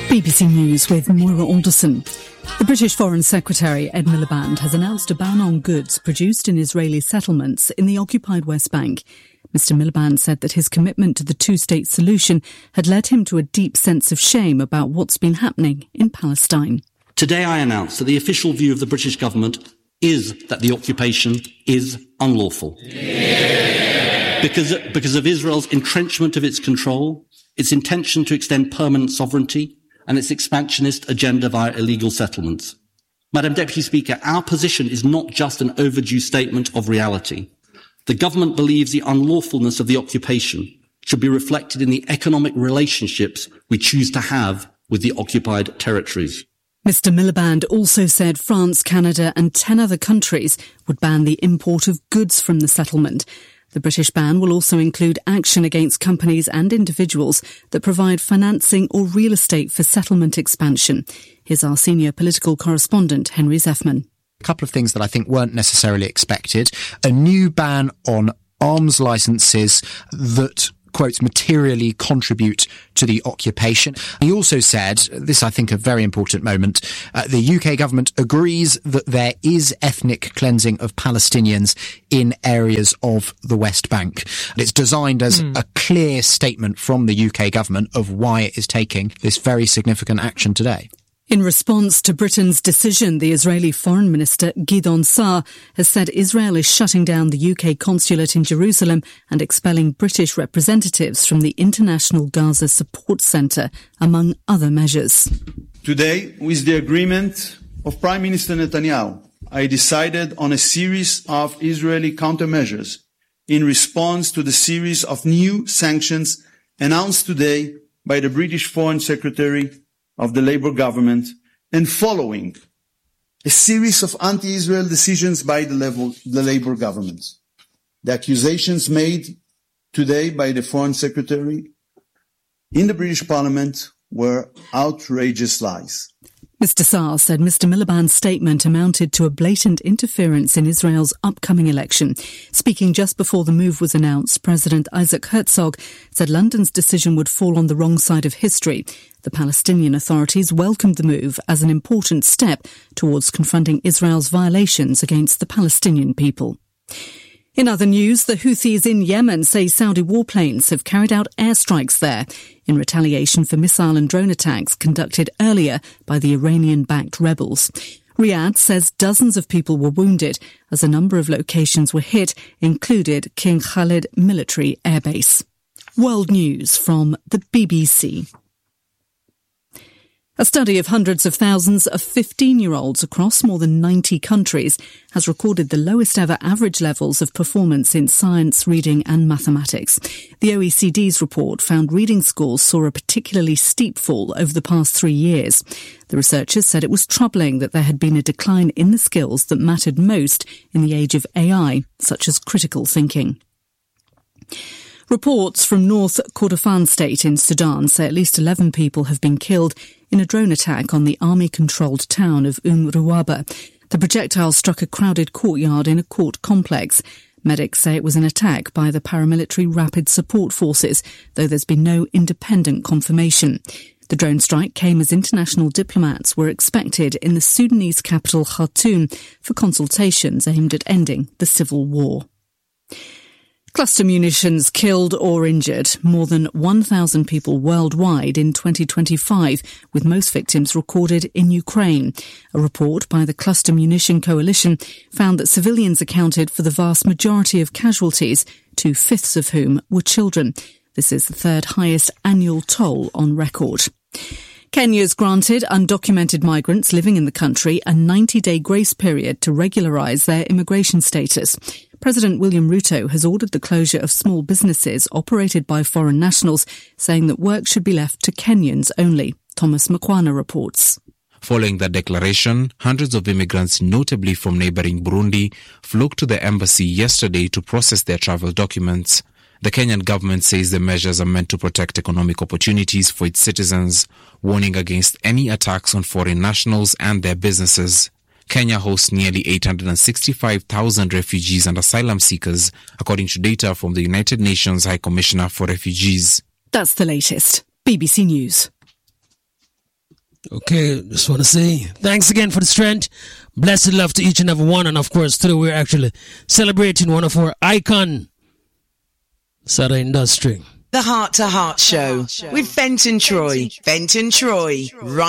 BBC News with Moira Alderson. The British Foreign Secretary Ed Miliband has announced a ban on goods produced in Israeli settlements in the occupied West Bank. Mr. Miliband said that his commitment to the two-state solution had led him to a deep sense of shame about what's been happening in Palestine. Today I announce that the official view of the British government is that the occupation is unlawful. Yeah. Because of Israel's entrenchment of its control, its intention to extend permanent sovereignty, and its expansionist agenda via illegal settlements. Madam Deputy Speaker, our position is not just an overdue statement of reality. The government believes the unlawfulness of the occupation should be reflected in the economic relationships we choose to have with the occupied territories. Mr. Miliband also said France, Canada and 10 other countries would ban the import of goods from the settlement. The British ban will also include action against companies and individuals that provide financing or real estate for settlement expansion. Here's our senior political correspondent, Henry Zeffman. A couple of things that I think weren't necessarily expected. A new ban on arms licences that, quotes, materially contribute to the occupation. He also said, this I think a very important moment, the UK government agrees that there is ethnic cleansing of Palestinians in areas of the West Bank. And it's designed as a clear statement from the UK government of why it is taking this very significant action today. In response to Britain's decision, the Israeli Foreign Minister Gideon Saar has said Israel is shutting down the UK consulate in Jerusalem and expelling British representatives from the International Gaza Support Centre, among other measures. Today, with the agreement of Prime Minister Netanyahu, I decided on a series of Israeli countermeasures in response to the series of new sanctions announced today by the British Foreign Secretary of the Labour government, and following a series of anti-Israel decisions by the Labour government. The accusations made today by the Foreign Secretary in the British Parliament were outrageous lies. Mr. Saar said Mr. Miliband's statement amounted to a blatant interference in Israel's upcoming election. Speaking just before the move was announced, President Isaac Herzog said London's decision would fall on the wrong side of history. The Palestinian authorities welcomed the move as an important step towards confronting Israel's violations against the Palestinian people. In other news, the Houthis in Yemen say Saudi warplanes have carried out airstrikes there in retaliation for missile and drone attacks conducted earlier by the Iranian-backed rebels. Riyadh says dozens of people were wounded as a number of locations were hit, included King Khalid Military Airbase. World news from the BBC. A study of hundreds of thousands of 15-year-olds across more than 90 countries has recorded the lowest ever average levels of performance in science, reading and mathematics. The OECD's report found reading scores saw a particularly steep fall over the past 3 years. The researchers said it was troubling that there had been a decline in the skills that mattered most in the age of AI, such as critical thinking. Reports from North Kordofan state in Sudan say at least 11 people have been killed in a drone attack on the army-controlled town of Ruwaba. The projectile struck a crowded courtyard in a court complex. Medics say it was an attack by the paramilitary Rapid Support Forces, though there's been no independent confirmation. The drone strike came as international diplomats were expected in the Sudanese capital Khartoum for consultations aimed at ending the civil war. Cluster munitions killed or injured more than 1,000 people worldwide in 2025, with most victims recorded in Ukraine. A report by the Cluster Munition Coalition found that civilians accounted for the vast majority of casualties, 2/5 of whom were children. This is the third highest annual toll on record. Kenya's granted undocumented migrants living in the country a 90-day grace period to regularise their immigration status. President William Ruto has ordered the closure of small businesses operated by foreign nationals, saying that work should be left to Kenyans only. Thomas Mkwana reports. Following that declaration, hundreds of immigrants, notably from neighbouring Burundi, flocked to the embassy yesterday to process their travel documents. The Kenyan government says the measures are meant to protect economic opportunities for its citizens, warning against any attacks on foreign nationals and their businesses. Kenya hosts nearly 865,000 refugees and asylum seekers, according to data from the United Nations High Commissioner for Refugees. That's the latest. BBC News. Okay, just want to say thanks again for the strength. Blessed love to each and every one. And of course, today we're actually celebrating one of our icon, Sada Industry. The Heart to Heart Show with Fenton Troy. Fenton Troy, right